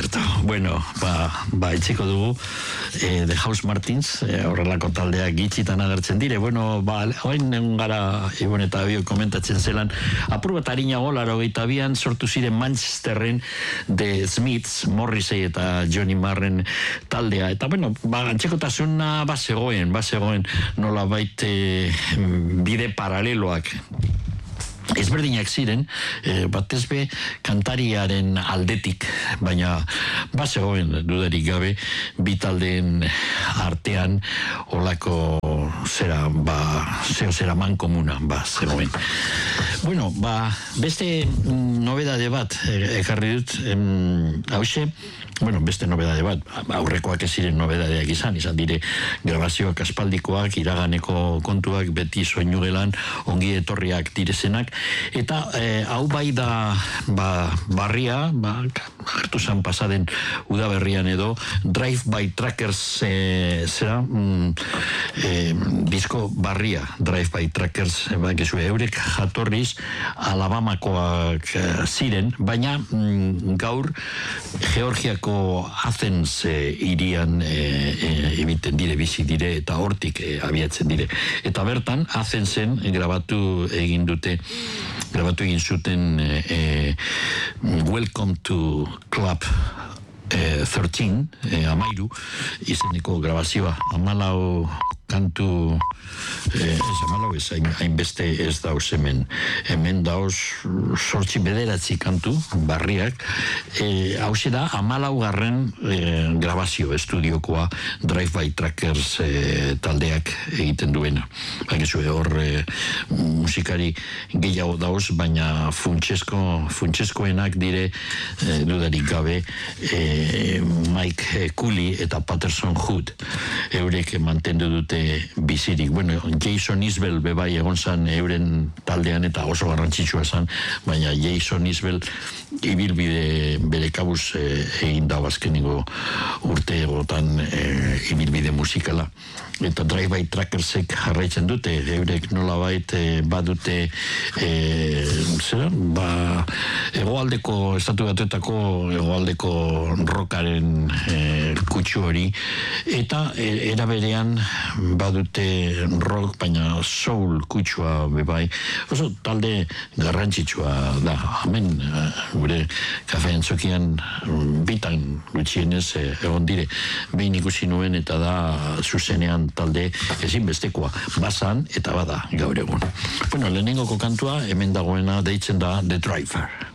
ederto. Bueno, etxeko dugu The House Martins, horrelako taldeak gitxitan agertzen dire. Bueno, hoin egun gara Ibon eta Bio komentatzen zelan, apur bat harinago, 82an sortu ziren Manchesterren The Smiths, Morrissey eta Johnny Marren taldea. Eta bueno, antxekotasuna bazegoen nola baite bide paraleloak ezberdinak ziren, batez be kantariaren aldetik, baina bazegoen dudarik gabe bi taldeen artean olako zera mankomuna zegoen. Bueno, beste nobedade bat ekarri dut, hause, beste nobedade bat, aurrekoak ez ziren nobedadeak izan dire grabazioak aspaldikoak, iraganeko kontuak, beti soinu gelan, ongi etorriak direzenak, eta hau bai da barria, hartu zan pasaden udaberrian edo, Drive by Truckers disko barria, Drive by Truckers, eurek jatorriz Alabamakoak ziren, baina gaur Georgiako Athens irian ebiten dire, bizi dire, eta hortik abiatzen dire. Eta bertan, Athensen grabatu egin zuten Welcome to Club 13, amairu, izeneko grabazioa, 14 kantu, hainbeste ez dauz hemen dauz 8 kantu, barriak, hause da 14. Grabazio estudiokoa Drive by Truckers taldeak egiten duena. Hor musikari gehiago dauz, baina funtseskoenak dire dudarik gabe Mike Cooley eta Patterson Hood eurek mantendu dute bizirik. Bueno, Jason Isbell bebai egon zan euren taldean eta oso garrantzitsua zan, baina Jason Isbell ibilbide bere kabuz egin da azkeniko urte egotan ibilbide musikala. Eta Drive by Truckersek jarraitzen dute, eurek nolabait badute egoaldeko, estatu batuetako egoaldeko rockaren kutsu hori, eta era berean badute rock, baina soul kutsua bebai, oso talde garrantzitsua da. Hemen gure kafean zokian bitan gutxienez egon dire, behin ikusi nuen eta da zuzenean talde ezinbestekoa bazan eta bada gaur egun. Bueno, lehenengoko kantua hemen dagoena deitzen da The Driver.